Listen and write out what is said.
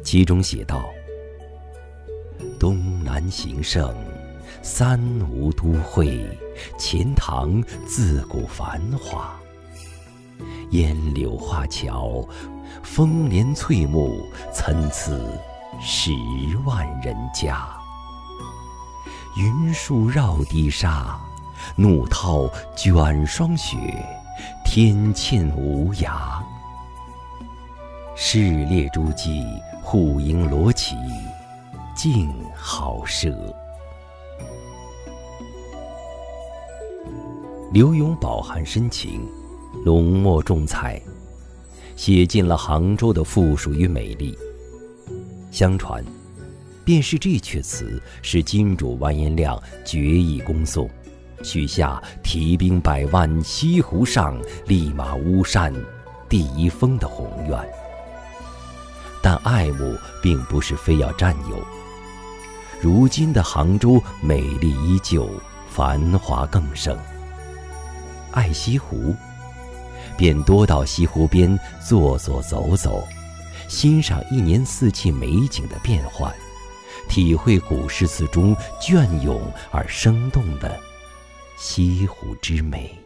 其中写道：东南形胜，三吴都会，钱塘自古繁华。烟柳画桥，风帘翠幕，参差10万人家。云树绕堤沙，怒涛卷霜雪，天堑无涯。市列诸暨，户盈罗绮，竞好奢。柳永饱含深情，浓墨重彩，写尽了杭州的富庶与美丽。相传，便是这阙词使金主完颜亮决意攻宋，许下提兵100万，西湖上，立马巫山，第一峰的宏愿。但爱慕并不是非要占有。如今的杭州美丽依旧，繁华更盛。爱西湖，便多到西湖边坐坐走走，欣赏一年四季美景的变幻，体会古诗词中隽永而生动的西湖之美。